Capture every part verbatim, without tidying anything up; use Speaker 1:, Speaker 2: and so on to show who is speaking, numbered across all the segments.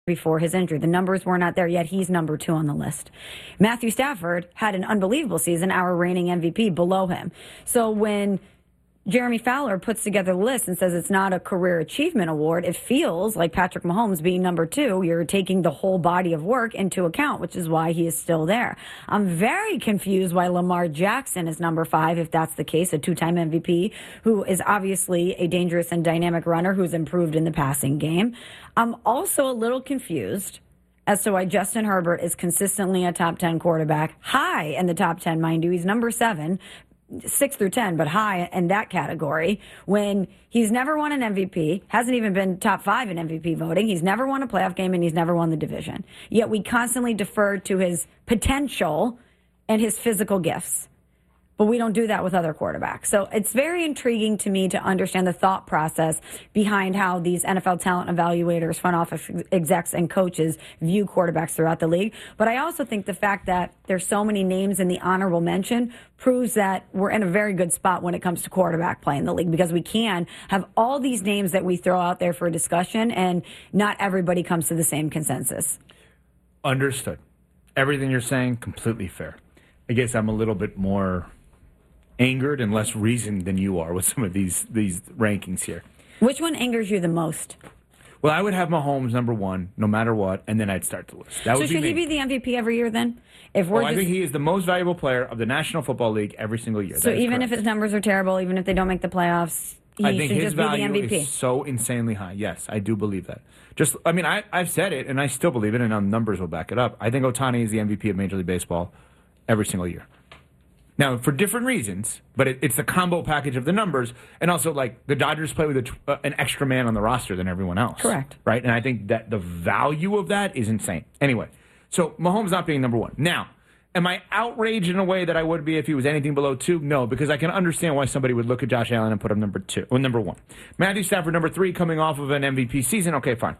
Speaker 1: before his injury. The numbers were not there yet. He's number two on the list. Matthew Stafford had an unbelievable season, our reigning M V P, below him. So when Jeremy Fowler puts together the list and says it's not a career achievement award, it feels like Patrick Mahomes being number two, you're taking the whole body of work into account, which is why he is still there. I'm very confused why Lamar Jackson is number five, if that's the case, a two-time M V P, who is obviously a dangerous and dynamic runner who's improved in the passing game. I'm also a little confused as to why Justin Herbert is consistently a top ten quarterback, high in the top ten, mind you. He's number seven. Six through ten, but high in that category, when he's never won an M V P, hasn't even been top five in M V P voting. He's never won a playoff game, and he's never won the division. Yet we constantly defer to his potential and his physical gifts. But we don't do that with other quarterbacks. So it's very intriguing to me to understand the thought process behind how these N F L talent evaluators, front office execs, and coaches view quarterbacks throughout the league. But I also think the fact that there's so many names in the honorable mention proves that we're in a very good spot when it comes to quarterback play in the league, because we can have all these names that we throw out there for discussion, and not everybody comes to the same consensus.
Speaker 2: Understood. Everything you're saying, completely fair. I guess I'm a little bit more angered and less reasoned than you are with some of these these rankings here.
Speaker 1: Which one angers you the most?
Speaker 2: Well, I would have Mahomes number one, no matter what, and then I'd start the list. That
Speaker 1: so
Speaker 2: would
Speaker 1: should
Speaker 2: be
Speaker 1: he
Speaker 2: me.
Speaker 1: be the M V P every year then? If we're
Speaker 2: oh,
Speaker 1: just...
Speaker 2: I think he is the most valuable player of the National Football League every single year.
Speaker 1: So even
Speaker 2: correct.
Speaker 1: if his numbers are terrible, even if they don't make the playoffs, he
Speaker 2: I think
Speaker 1: should
Speaker 2: his
Speaker 1: just be the
Speaker 2: value
Speaker 1: M V P.
Speaker 2: is so insanely high. Yes, I do believe that. Just, I mean, I, I've said it, and I still believe it, and um, numbers will back it up. I think Ohtani is the M V P of Major League Baseball every single year. Now, for different reasons, but it, it's the combo package of the numbers, and also, like, the Dodgers play with a, uh, an extra man on the roster than everyone else.
Speaker 1: Correct.
Speaker 2: Right? And I think that the value of that is insane. Anyway, so Mahomes not being number one. Now, am I outraged in a way that I would be if he was anything below two? No, because I can understand why somebody would look at Josh Allen and put him number two, or number one. Matthew Stafford, number three, coming off of an M V P season. Okay, fine.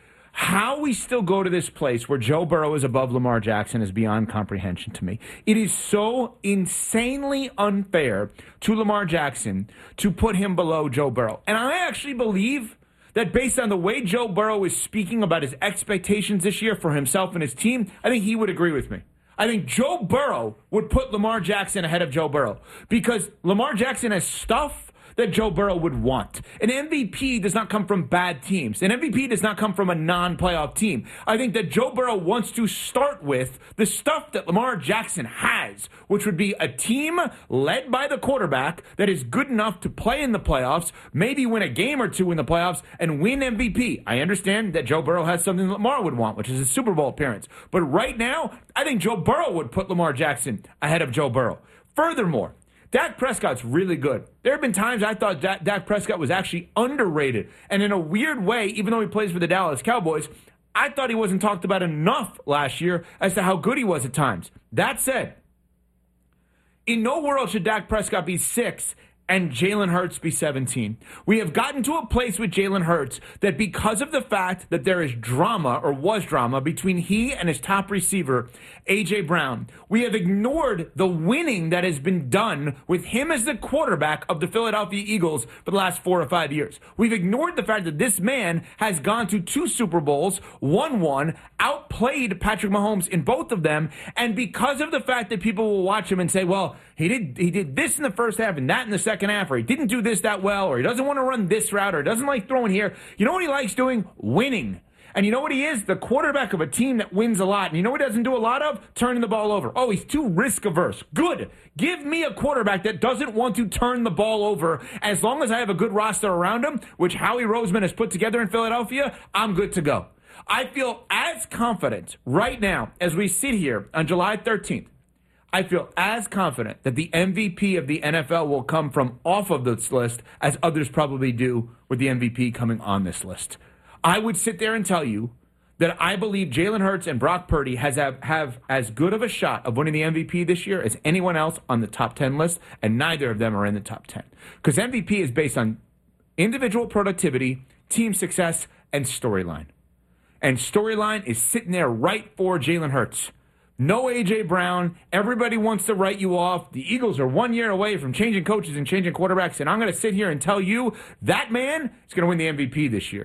Speaker 2: How we still go to this place where Joe Burrow is above Lamar Jackson is beyond comprehension to me. It is so insanely unfair to Lamar Jackson to put him below Joe Burrow. And I actually believe that based on the way Joe Burrow is speaking about his expectations this year for himself and his team, I think he would agree with me. I think Joe Burrow would put Lamar Jackson ahead of Joe Burrow because Lamar Jackson has stuff that Joe Burrow would want. An M V P does not come from bad teams. An M V P does not come from a non-playoff team. I think that Joe Burrow wants to start with the stuff that Lamar Jackson has, which would be a team led by the quarterback that is good enough to play in the playoffs, maybe win a game or two in the playoffs, and win M V P. I understand that Joe Burrow has something that Lamar would want, which is a Super Bowl appearance. But right now, I think Joe Burrow would put Lamar Jackson ahead of Joe Burrow. Furthermore, Dak Prescott's really good. There have been times I thought Dak, Dak Prescott was actually underrated. And in a weird way, even though he plays for the Dallas Cowboys, I thought he wasn't talked about enough last year as to how good he was at times. That said, in no world should Dak Prescott be six and Jalen Hurts be seventeen. We have gotten to a place with Jalen Hurts that because of the fact that there is drama, or was drama, between he and his top receiver, A J. Brown, we have ignored the winning that has been done with him as the quarterback of the Philadelphia Eagles for the last four or five years. We've ignored the fact that this man has gone to two Super Bowls, won one, outplayed Patrick Mahomes in both of them, and because of the fact that people will watch him and say, well, he did he did this in the first half and that in the second half, or he didn't do this that well, or he doesn't want to run this route, or he doesn't like throwing here. You know what he likes doing? Winning. And you know what he is? The quarterback of a team that wins a lot. And you know what he doesn't do a lot of? Turning the ball over. Oh, he's too risk averse. Good. Give me a quarterback that doesn't want to turn the ball over. As long as I have a good roster around him, which Howie Roseman has put together in Philadelphia, I'm good to go. I feel as confident right now as we sit here on July thirteenth. I feel as confident that the M V P of the N F L will come from off of this list as others probably do with the M V P coming on this list. I would sit there and tell you that I believe Jalen Hurts and Brock Purdy has have, have as good of a shot of winning the M V P this year as anyone else on the top ten list, and neither of them are in the top ten. Because M V P is based on individual productivity, team success, and storyline. And storyline is sitting there right for Jalen Hurts. No A J. Brown. Everybody wants to write you off. The Eagles are one year away from changing coaches and changing quarterbacks, and I'm going to sit here and tell you that man is going to win the M V P this year.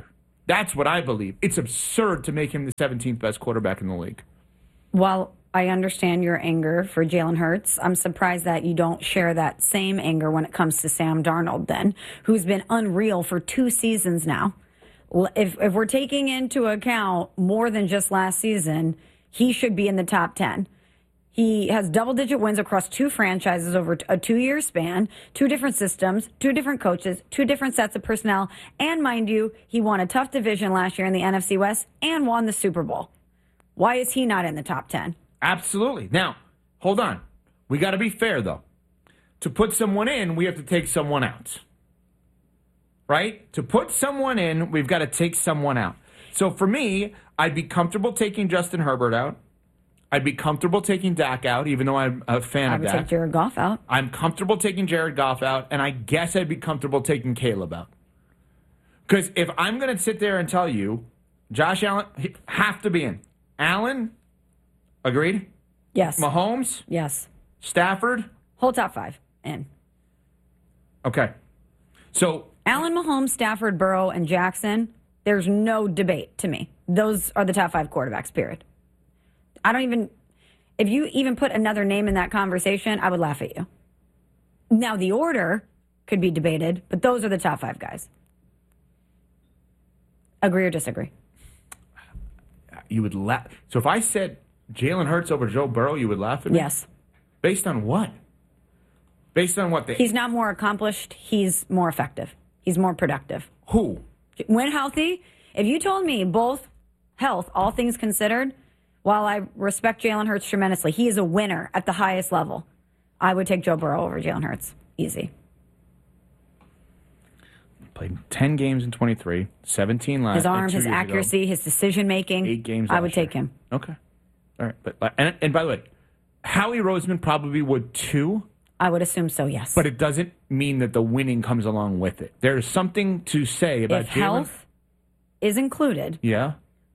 Speaker 2: That's what I believe. It's absurd to make him the seventeenth best quarterback in the league.
Speaker 1: Well, I understand your anger for Jalen Hurts. I'm surprised that you don't share that same anger when it comes to Sam Darnold, then, who's been unreal for two seasons now. If, if we're taking into account more than just last season, he should be in the top ten. He has double-digit wins across two franchises over a two-year span, two different systems, two different coaches, two different sets of personnel, and mind you, he won a tough division last year in the N F C West and won the Super Bowl. Why is he not in the top ten?
Speaker 2: Absolutely. Now, hold on. We got to be fair, though. To put someone in, we have to take someone out. Right? To put someone in, we've got to take someone out. So for me, I'd be comfortable taking Justin Herbert out. I'd be comfortable taking Dak out, even though I'm a fan
Speaker 1: I
Speaker 2: of
Speaker 1: would
Speaker 2: Dak.
Speaker 1: take Jared Goff out.
Speaker 2: I'm comfortable taking Jared Goff out, and I guess I'd be comfortable taking Caleb out. Because if I'm going to sit there and tell you, Josh Allen, have to be in. Allen, agreed?
Speaker 1: Yes.
Speaker 2: Mahomes?
Speaker 1: Yes.
Speaker 2: Stafford?
Speaker 1: Whole top five in.
Speaker 2: Okay. So
Speaker 1: Allen, Mahomes, Stafford, Burrow, and Jackson, there's no debate to me. Those are the top five quarterbacks, period. I don't even, if you even put another name in that conversation, I would laugh at you. Now, the order could be debated, but those are the top five guys. Agree or disagree?
Speaker 2: You would laugh. So if I said Jalen Hurts over Joe Burrow, you would laugh at me?
Speaker 1: Yes.
Speaker 2: Based on what? Based on what? They,
Speaker 1: he's not more accomplished. He's more effective. He's more productive.
Speaker 2: Who?
Speaker 1: When healthy, if you told me both health, all things considered, while I respect Jalen Hurts tremendously, he is a winner at the highest level. I would take Joe Burrow over Jalen Hurts. Easy.
Speaker 2: Played ten games in twenty-three, seventeen last.
Speaker 1: His arm, his accuracy,
Speaker 2: ago.
Speaker 1: his decision making.
Speaker 2: Eight games.
Speaker 1: I would
Speaker 2: year.
Speaker 1: take him.
Speaker 2: Okay. All right. But and, and by the way, Howie Roseman probably would too.
Speaker 1: I would assume so, yes.
Speaker 2: But it doesn't mean that the winning comes along with it. There's something to say about
Speaker 1: if
Speaker 2: Jalen.
Speaker 1: Health is included.
Speaker 2: Yeah.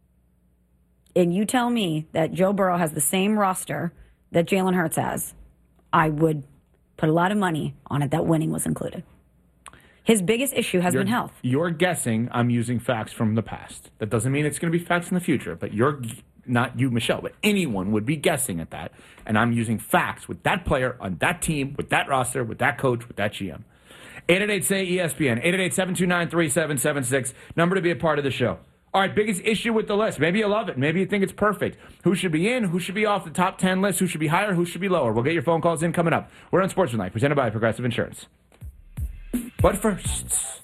Speaker 1: And you tell me that Joe Burrow has the same roster that Jalen Hurts has, I would put a lot of money on it that winning was included. His biggest issue has
Speaker 2: you're,
Speaker 1: been health.
Speaker 2: You're guessing I'm using facts from the past. That doesn't mean it's going to be facts in the future, but you're not you, Michelle, but anyone would be guessing at that. And I'm using facts with that player on that team, with that roster, with that coach, with that G M. eight eight eight, S A Y, E S P N, eight eight eight, seven two nine, three seven seven six, number to be a part of the show. All right, biggest issue with the list. Maybe you love it. Maybe you think it's perfect. Who should be in? Who should be off the top ten list? Who should be higher? Who should be lower? We'll get your phone calls in coming up. We're on Sportsmanlike, presented by Progressive Insurance. But first,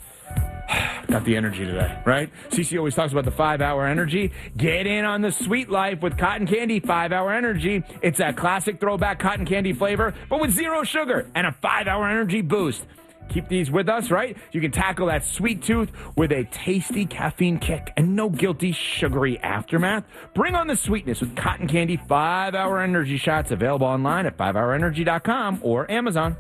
Speaker 2: got the energy today, right? C C always talks about the five-hour energy. Get in on the sweet life with Cotton Candy five-hour energy. It's that classic throwback cotton candy flavor, but with zero sugar and a five-hour energy boost. Keep these with us, right? You can tackle that sweet tooth with a tasty caffeine kick and no guilty sugary aftermath. Bring on the sweetness with Cotton Candy five-hour energy shots, available online at five hour energy dot com or Amazon.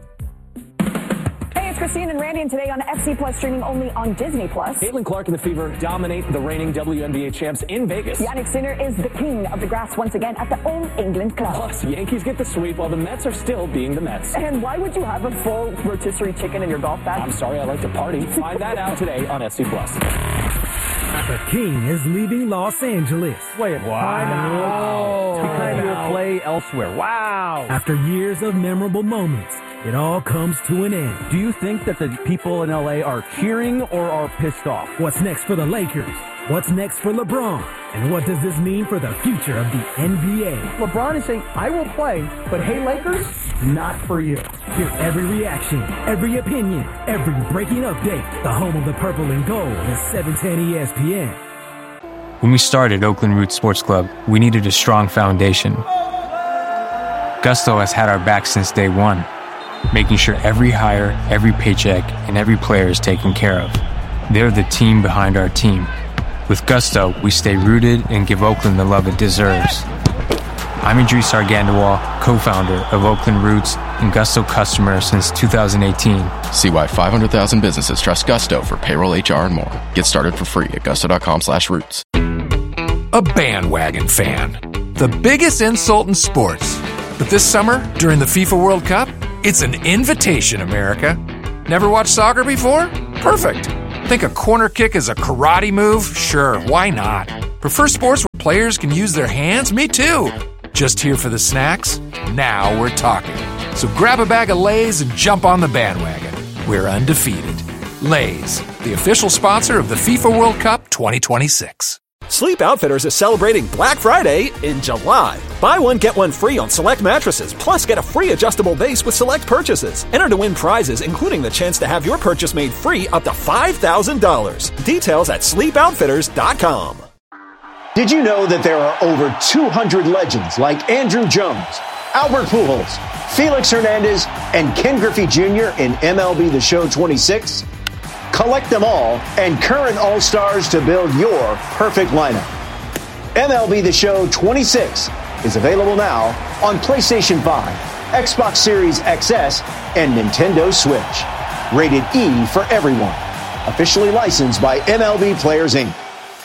Speaker 3: Hey, it's Christine and Randy, and today on F C Plus, streaming only on Disney Plus.
Speaker 4: Caitlin Clark and the Fever dominate the reigning W N B A champs in Vegas.
Speaker 3: Yannick Sinner is the king of the grass once again at the All England Club.
Speaker 4: Plus, Yankees get the sweep while the Mets are still being the Mets.
Speaker 3: And why would you have a full rotisserie chicken in your golf bag?
Speaker 4: I'm sorry, I like to party. Find that out today on F C Plus.
Speaker 5: The King is leaving Los Angeles.
Speaker 6: Wait, wow. Time will play elsewhere. Wow.
Speaker 5: After years of memorable moments, it all comes to an end.
Speaker 6: Do you think that the people in L A are cheering or are pissed off?
Speaker 5: What's next for the Lakers? What's next for LeBron? And what does this mean for the future of the N B A?
Speaker 6: LeBron is saying, I will play, but hey, Lakers, not for you.
Speaker 5: Hear every reaction, every opinion, every breaking update. The home of the purple and gold is seven ten E S P N.
Speaker 7: When we started Oakland Roots Sports Club, we needed a strong foundation. Gusto has had our back since day one, making sure every hire, every paycheck, and every player is taken care of. They're the team behind our team. With Gusto, we stay rooted and give Oakland the love it deserves. I'm Idris Argandawal, co-founder of Oakland Roots and Gusto customer since two thousand eighteen.
Speaker 8: See why five hundred thousand businesses trust Gusto for payroll, H R, and more. Get started for free at gusto.com slash roots.
Speaker 9: A bandwagon fan. The biggest insult in sports. But this summer, during the FIFA World Cup, it's an invitation, America. Never watched soccer before? Perfect. Think a corner kick is a karate move? Sure, why not? Prefer sports where players can use their hands? Me too. Just here for the snacks? Now we're talking. So grab a bag of Lay's and jump on the bandwagon. We're undefeated. Lay's, the official sponsor of the FIFA World Cup twenty twenty-six.
Speaker 10: Sleep Outfitters is celebrating Black Friday in July. Buy one, get one free on select mattresses, plus get a free adjustable base with select purchases. Enter to win prizes, including the chance to have your purchase made free up to five thousand dollars. Details at sleep outfitters dot com.
Speaker 11: Did you know that there are over two hundred legends like Andrew Jones, Albert Pujols, Felix Hernandez, and Ken Griffey Junior in M L B The Show twenty-six? Collect them all and current All-Stars to build your perfect lineup. M L B The Show twenty-six is available now on PlayStation five, Xbox Series X S, and Nintendo Switch. Rated E for everyone. Officially licensed by M L B Players, Incorporated.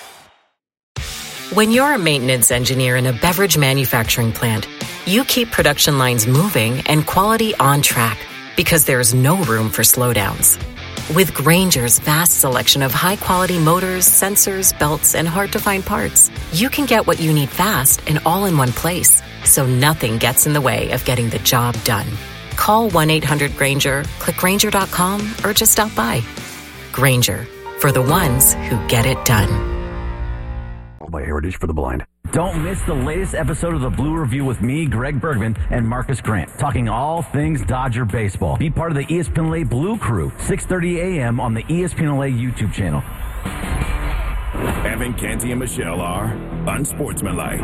Speaker 12: When you're a maintenance engineer in a beverage manufacturing plant, you keep production lines moving and quality on track because there's no room for slowdowns. With Grainger's vast selection of high-quality motors, sensors, belts, and hard-to-find parts, you can get what you need fast and all in one place, so nothing gets in the way of getting the job done. Call one eight hundred Grainger, click Grainger dot com, or just stop by. Grainger, for the ones who get it done.
Speaker 13: By Heritage for the Blind. Don't miss the latest episode of the Blue Review with me, Greg Bergman, and Marcus Grant, talking all things Dodger baseball. Be part of the E S P N L A Blue Crew, six thirty a.m. on the E S P N L A YouTube channel.
Speaker 14: Evan, Canty, and Michelle are unsportsmanlike.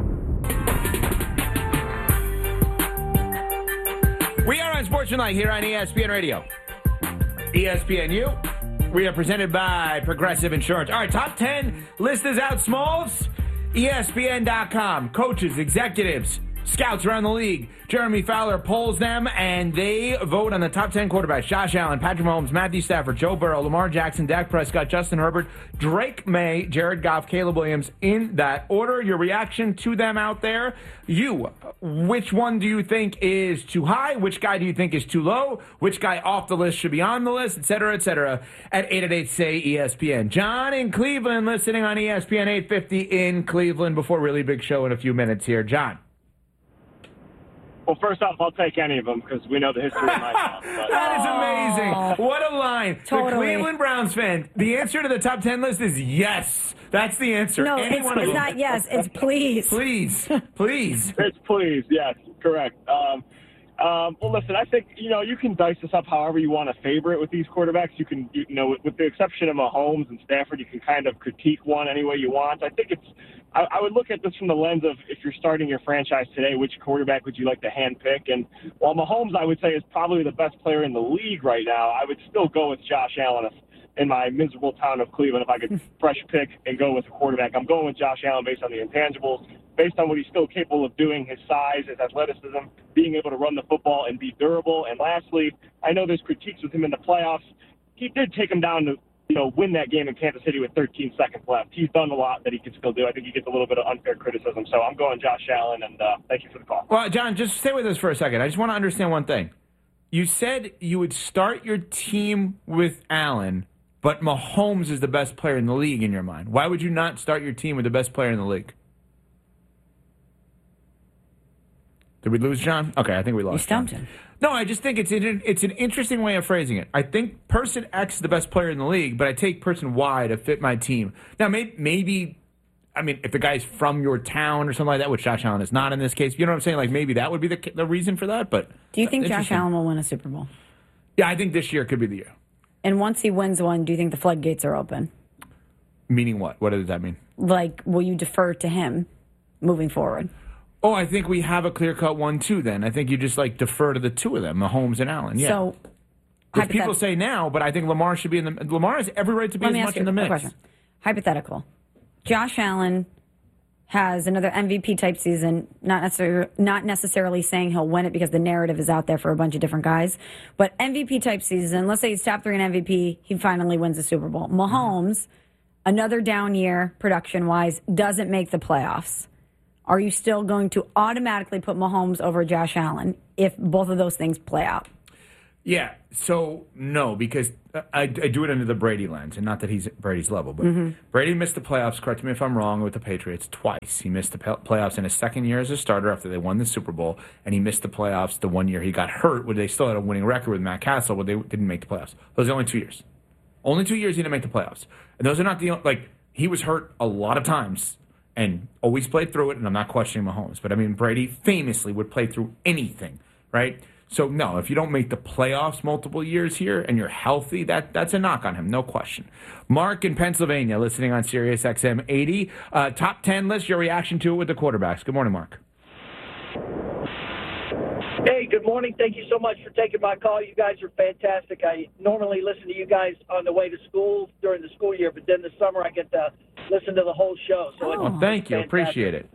Speaker 2: We are unsportsmanlike here on E S P N Radio. E S P N U. We are presented by Progressive Insurance. All right, top ten list is out, Smalls. E S P N dot com. Coaches, executives, scouts around the league. Jeremy Fowler polls them, and they vote on the top ten quarterbacks. Josh Allen, Patrick Mahomes, Matthew Stafford, Joe Burrow, Lamar Jackson, Dak Prescott, Justin Herbert, Drake May, Jared Goff, Caleb Williams, in that order. Your reaction to them out there. You, which one do you think is too high? Which guy do you think is too low? Which guy off the list should be on the list, et cetera, et cetera, at eight eight eight, S A Y, E S P N. John in Cleveland listening on E S P N eight fifty in Cleveland before really big show in a few minutes here. John.
Speaker 15: Well, first off, I'll take any of them because we know the history of my mouth.
Speaker 2: That is amazing. What a line.
Speaker 1: Totally.
Speaker 2: The Cleveland Browns fan, the answer to the top ten list is yes. That's the answer.
Speaker 1: No,
Speaker 2: Any
Speaker 1: it's,
Speaker 2: one of
Speaker 1: it's
Speaker 2: them.
Speaker 1: not yes. It's please.
Speaker 2: Please. Please.
Speaker 15: It's please. Yes, correct. Um, um, well, listen, I think, you know, you can dice this up however you want to favor it with these quarterbacks. You can, you know, with, with the exception of Mahomes and Stafford, you can kind of critique one any way you want. I think it's, I, I would look at this from the lens of if you're starting your franchise today, which quarterback would you like to handpick? And while Mahomes, I would say, is probably the best player in the league right now, I would still go with Josh Allen if, in my miserable town of Cleveland, if I could fresh pick and go with a quarterback. I'm going with Josh Allen based on the intangibles, based on what he's still capable of doing, his size, his athleticism, being able to run the football and be durable. And lastly, I know there's critiques with him in the playoffs. He did take him down to, you know, win that game in Kansas City with thirteen seconds left. He's done a lot that he can still do. I think he gets a little bit of unfair criticism. So I'm going Josh Allen, and uh, thank you for the call.
Speaker 2: Well, John, just stay with us for a second. I just want to understand one thing. You said you would start your team with Allen, but Mahomes is the best player in the league in your mind. Why would you not start your team with the best player in the league? Did we lose John? Okay, I think we lost.
Speaker 1: You stumped
Speaker 2: John.
Speaker 1: him.
Speaker 2: No, I just think it's an, it's an interesting way of phrasing it. I think person X is the best player in the league, but I take person Y to fit my team. Now, maybe, maybe I mean, if the guy's from your town or something like that, which Josh Allen is not in this case, you know what I'm saying? Like, maybe that would be the the reason for that. But
Speaker 1: do you think Josh Allen will win a Super Bowl?
Speaker 2: Yeah, I think this year could be the year.
Speaker 1: And once he wins one, do you think the floodgates are open?
Speaker 2: Meaning what? What does that mean?
Speaker 1: Like, will you defer to him moving forward?
Speaker 2: Oh, I think we have a clear-cut one, too, then. I think you just, like, defer to the two of them, Mahomes and Allen. Yeah.
Speaker 1: So,
Speaker 2: because people say now, but I think Lamar should be in the... Lamar has every right to be as much in the mix.
Speaker 1: Question. Hypothetical. Josh Allen has another M V P-type season, not necessarily, not necessarily saying he'll win it because the narrative is out there for a bunch of different guys, but M V P-type season, let's say he's top three in M V P, he finally wins the Super Bowl. Mahomes, mm-hmm. another down year, production-wise, doesn't make the playoffs. Are you still going to automatically put Mahomes over Josh Allen if both of those things play out?
Speaker 2: Yeah, so no, because I, I do it under the Brady lens, and not that he's at Brady's level, but
Speaker 1: Mhm.
Speaker 2: Brady missed the playoffs, correct me if I'm wrong, with the Patriots twice. He missed the pa- playoffs in his second year as a starter after they won the Super Bowl, and he missed the playoffs the one year he got hurt, where they still had a winning record with Matt Castle, but they didn't make the playoffs. Those are the only two years. Only two years he didn't make the playoffs. And those are not the, like, he was hurt a lot of times and always played through it, and I'm not questioning Mahomes, but I mean, Brady famously would play through anything, right? So, no, if you don't make the playoffs multiple years here and you're healthy, that that's a knock on him, no question. Mark in Pennsylvania, listening on Sirius X M eighty. Uh, top ten list, your reaction to it with the quarterbacks. Good morning, Mark.
Speaker 16: Hey, good morning. Thank you so much for taking my call. You guys are fantastic. I normally listen to you guys on the way to school during the school year, but then the summer I get to listen to the whole show. So
Speaker 2: Oh, thank you.
Speaker 16: fantastic.
Speaker 2: Appreciate it.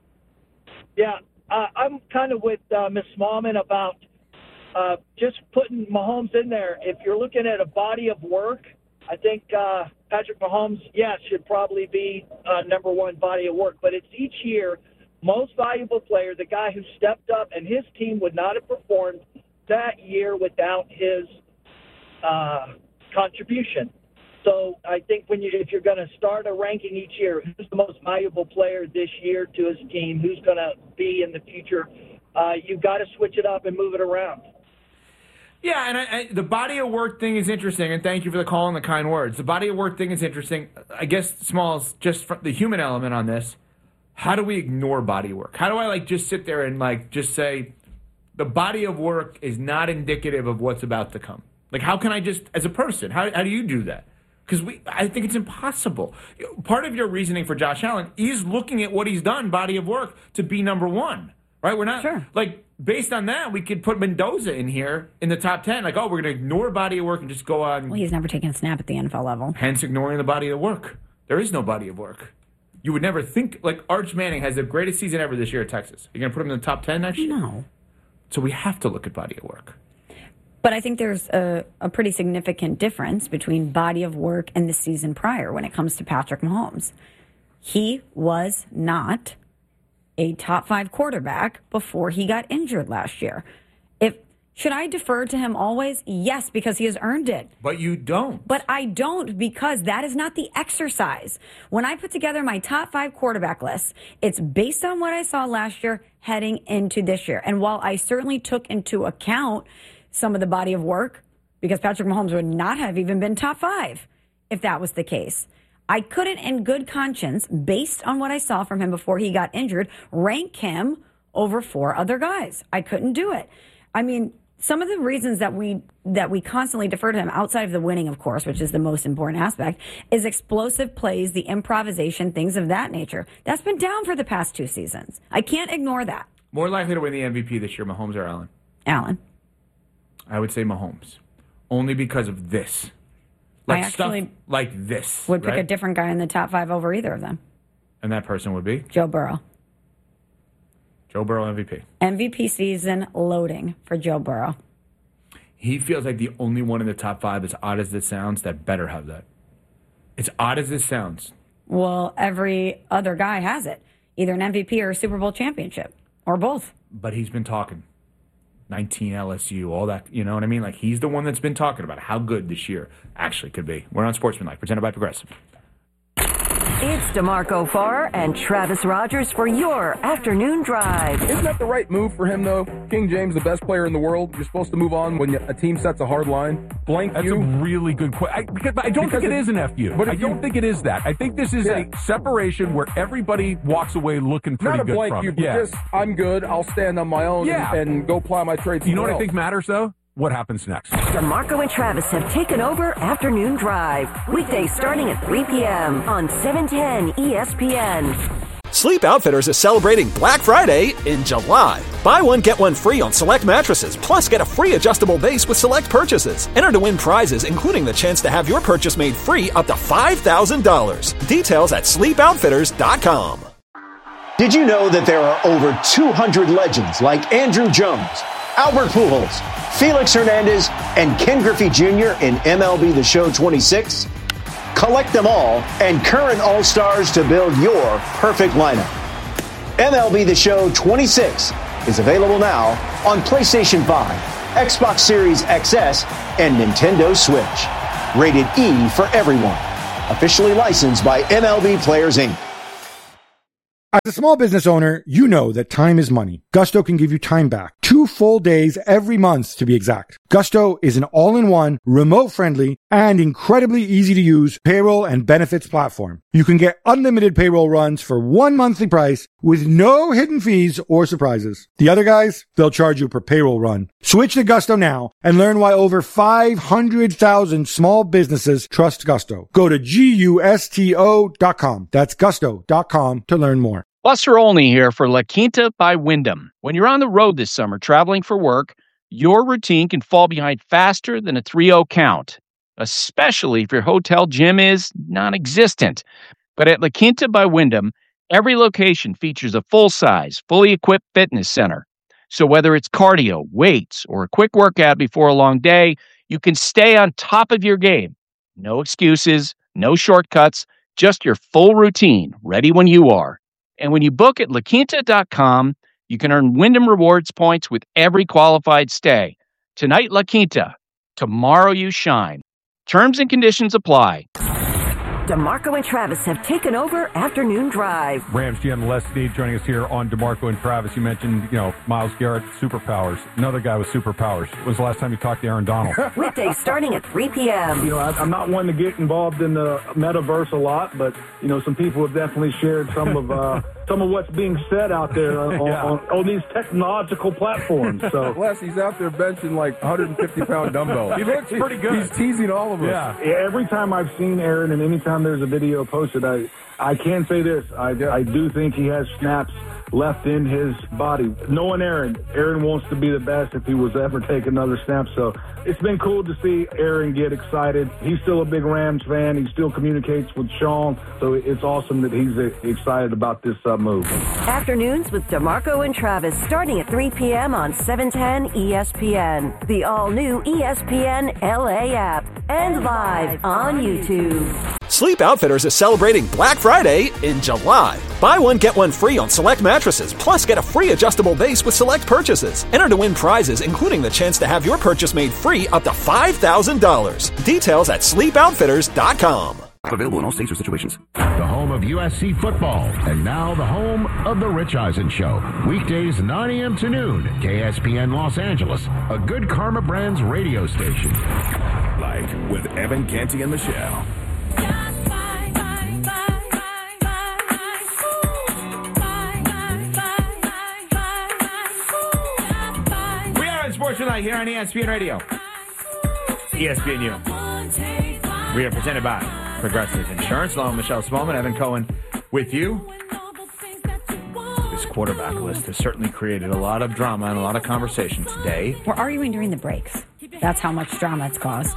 Speaker 16: Yeah, uh, I'm kind of with uh, Miss Smallman about uh, just putting Mahomes in there. If you're looking at a body of work, I think uh, Patrick Mahomes, yes, should probably be uh, number one body of work. But it's each year most valuable player, the guy who stepped up, and his team would not have performed that year without his uh, contribution. So I think when you, if you're going to start a ranking each year, who's the most valuable player this year to his team, who's going to be in the future, uh, you've got to switch it up and move it around.
Speaker 2: Yeah, and I, I, the body of work thing is interesting, and thank you for the call and the kind words. The body of work thing is interesting. I guess, Smalls, just for the human element on this, how do we ignore body work? How do I, like, just sit there and, like, just say the body of work is not indicative of what's about to come? Like, how can I just, as a person, how, how do you do that? Because we, I think it's impossible. Part of your reasoning for Josh Allen is looking at what he's done, body of work, to be number one, right? We're not, sure. like, based on that, we could put Mendoza in here in the top ten. Like, oh, we're going to ignore body of work and just go on.
Speaker 1: Well, he's never taken a snap at the N F L level.
Speaker 2: Hence ignoring the body of work. There is no body of work. You would never think, like, Arch Manning has the greatest season ever this year at Texas. You're going to put him in the top ten next year?
Speaker 1: No.
Speaker 2: So we have to look at body of work.
Speaker 1: But I think there's a, a pretty significant difference between body of work and the season prior when it comes to Patrick Mahomes. He was not a top five quarterback before he got injured last year. If should I defer to him always? Yes, because he has earned it.
Speaker 2: But you don't.
Speaker 1: But I don't, because that is not the exercise. When I put together my top five quarterback list, it's based on what I saw last year heading into this year. And while I certainly took into account some of the body of work, because Patrick Mahomes would not have even been top five if that was the case, I couldn't in good conscience, based on what I saw from him before he got injured, rank him over four other guys. I couldn't do it. I mean, some of the reasons that we that we constantly defer to him, outside of the winning, of course, which is the most important aspect, is explosive plays, the improvisation, things of that nature. That's been down for the past two seasons. I can't ignore that.
Speaker 2: More likely to win the M V P this year, Mahomes or Allen?
Speaker 1: Allen.
Speaker 2: I would say Mahomes. Only because of this. Like
Speaker 1: I actually
Speaker 2: stuff like this.
Speaker 1: would pick
Speaker 2: right?
Speaker 1: a different guy in the top five over either of them.
Speaker 2: And that person would be?
Speaker 1: Joe Burrow.
Speaker 2: Joe Burrow M V P.
Speaker 1: M V P season loading for Joe Burrow.
Speaker 2: He feels like the only one in the top five, as odd as this sounds, that better have that. It's odd as this sounds.
Speaker 1: Well, every other guy has it. Either an M V P or a Super Bowl championship. Or both.
Speaker 2: But he's been talking. nineteen L S U, all that, you know what I mean? Like, he's the one that's been talking about how good this year actually could be. We're on Sportsmanlike, presented by Progressive.
Speaker 17: It's DeMarco Farr and Travis Rogers for your afternoon drive.
Speaker 18: Isn't that the right move for him, though? King James, the best player in the world. You're supposed to move on when a team sets a hard line. Blank
Speaker 19: That's
Speaker 18: you.
Speaker 19: a really good question. I, because I don't
Speaker 18: Because
Speaker 19: think it
Speaker 18: if-
Speaker 19: is an F U.
Speaker 18: but
Speaker 19: I
Speaker 18: if
Speaker 19: don't
Speaker 18: you-
Speaker 19: think it is that. I think this is
Speaker 18: Yeah.
Speaker 19: a separation where everybody walks away looking pretty
Speaker 18: Not a
Speaker 19: good
Speaker 18: blank
Speaker 19: from
Speaker 18: you,
Speaker 19: it.
Speaker 18: but
Speaker 19: Yeah.
Speaker 18: just, I'm good. I'll stand on my own
Speaker 19: Yeah.
Speaker 18: and, and go ply my trade.
Speaker 19: You know what I
Speaker 18: somewhere
Speaker 19: think matters, though? What happens next?
Speaker 17: DeMarco and Travis have taken over Afternoon Drive. Weekdays starting at three p.m. on seven ten E S P N.
Speaker 10: Sleep Outfitters is celebrating Black Friday in July. Buy one, get one free on select mattresses, plus get a free adjustable base with select purchases. Enter to win prizes, including the chance to have your purchase made free up to five thousand dollars. Details at sleep outfitters dot com.
Speaker 11: Did you know that there are over two hundred legends like Andrew Jones, Albert Pujols, Felix Hernandez, and Ken Griffey Junior in M L B The Show twenty-six? Collect them all and current All-Stars to build your perfect lineup. M L B The Show twenty-six is available now on PlayStation five, Xbox Series X S, and Nintendo Switch. Rated E for everyone. Officially licensed by M L B Players, Incorporated.
Speaker 20: As a small business owner, you know that time is money. Gusto can give you time back. Two full days every month, to be exact. Gusto is an all-in-one, remote-friendly, and incredibly easy-to-use payroll and benefits platform. You can get unlimited payroll runs for one monthly price with no hidden fees or surprises. The other guys, they'll charge you per payroll run. Switch to Gusto now and learn why over five hundred thousand small businesses trust Gusto. Go to gusto dot com. That's gusto dot com to learn more.
Speaker 21: Buster Olney here for La Quinta by Wyndham. When you're on the road this summer traveling for work, your routine can fall behind faster than a three oh count, especially if your hotel gym is non-existent. But at La Quinta by Wyndham, every location features a full-size, fully equipped fitness center. So whether it's cardio, weights, or a quick workout before a long day, you can stay on top of your game. No excuses, no shortcuts, just your full routine, ready when you are. And when you book at la quinta dot com, you can earn Wyndham Rewards points with every qualified stay. Tonight, La Quinta. Tomorrow, you shine. Terms and conditions apply.
Speaker 17: DeMarco and Travis have taken over Afternoon Drive.
Speaker 19: Rams G M Les Snead joining us here on DeMarco and Travis. You mentioned, you know, Myles Garrett, superpowers. Another guy with superpowers. When was the last time you talked to Aaron Donald?
Speaker 17: Weekdays starting at three p.m.
Speaker 22: You know, I, I'm not one to get involved in the metaverse a lot, but, you know, some people have definitely shared some of uh, some of what's being said out there on,
Speaker 18: Yeah.
Speaker 22: on, on these technological platforms. So
Speaker 18: Les, he's out there benching like one hundred fifty pound dumbbells.
Speaker 22: He looks pretty good.
Speaker 18: He's teasing all of us.
Speaker 22: Yeah. Every time I've seen Aaron and anytime there's a video posted, I I can say this. I, I do think he has snaps left in his body. Knowing Aaron, Aaron wants to be the best if he was to ever take another snap. So it's been cool to see Aaron get excited. He's still a big Rams fan. He still communicates with Sean. So it's awesome that he's uh, excited about this uh, move.
Speaker 17: Afternoons with DeMarco and Travis starting at three p.m. on seven ten E S P N, the all-new E S P N L A app, and live on YouTube.
Speaker 10: Sleep Outfitters is celebrating Black Friday in July. Buy one, get one free on select mattresses, plus get a free adjustable base with select purchases. Enter to win prizes, including the chance to have your purchase made free up to five thousand dollars. Details at sleep outfitters dot com.
Speaker 23: Available in all states or situations. The home of U S C football, and now the home of the Rich Eisen Show. Weekdays nine a.m. to noon, K S P N Los Angeles, a Good Karma Brands radio station.
Speaker 14: Like with Evan Canty and Michelle.
Speaker 2: We are on Sports Tonight here on E S P N Radio. E S P N U. We are presented by Progressive Insurance. Along with Michelle Smallman, Evan Cohen with you. This quarterback list has certainly created a lot of drama and a lot of conversation today.
Speaker 1: We're arguing during the breaks. That's how much drama it's caused.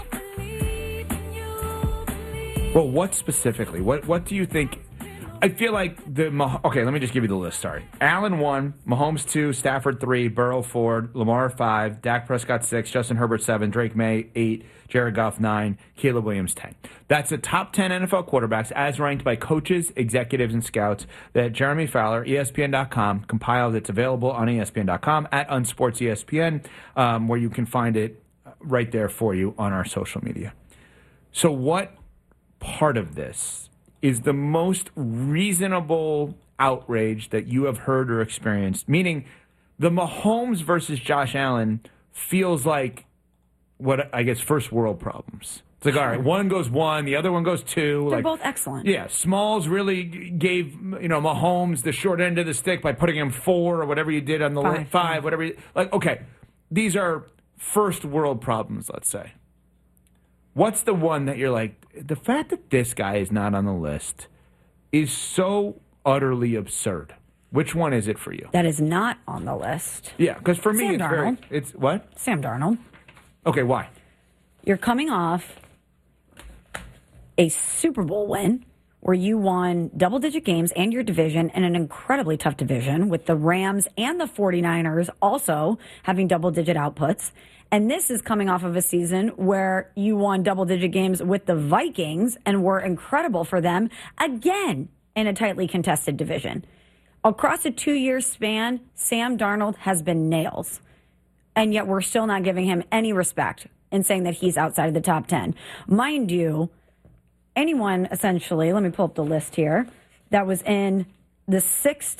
Speaker 2: Well, what specifically? What What do you think? I feel like the Mah- okay. Let me just give you the list. Sorry, Allen one, Mahomes two, Stafford three, Burrow four, Lamar five, Dak Prescott six, Justin Herbert seven, Drake May eight, Jared Goff nine, Caleb Williams ten. That's the top ten N F L quarterbacks as ranked by coaches, executives, and scouts that Jeremy Fowler, E S P N dot com, compiled. It's available on E S P N dot com at Unsports E S P N, um, where you can find it right there for you on our social media. So what part of this is the most reasonable outrage that you have heard or experienced? Meaning, the Mahomes versus Josh Allen feels like what I guess first world problems. It's like, all right, one goes one, the other one goes two.
Speaker 1: They're
Speaker 2: like,
Speaker 1: both excellent.
Speaker 2: Yeah, Smalls really gave you know Mahomes the short end of the stick by putting him four or whatever you did on the
Speaker 1: Five,
Speaker 2: five, five whatever. You, like, okay, these are first world problems. Let's say. What's the one that you're like, the fact that this guy is not on the list is so utterly absurd? Which one is it for you?
Speaker 1: That is not on the list.
Speaker 2: Yeah, because for me,
Speaker 1: Sam
Speaker 2: it's
Speaker 1: Darnold.
Speaker 2: very, it's what?
Speaker 1: Sam Darnold.
Speaker 2: Okay, why?
Speaker 1: You're coming off a Super Bowl win where you won double-digit games and your division in an incredibly tough division with the Rams and the 49ers also having double-digit outputs. And this is coming off of a season where you won double-digit games with the Vikings and were incredible for them, again, in a tightly contested division. Across a two-year span, Sam Darnold has been nails. and yet we're still not giving him any respect in saying that he's outside of the top ten. Mind you, anyone essentially, let me pull up the list here, that was in the six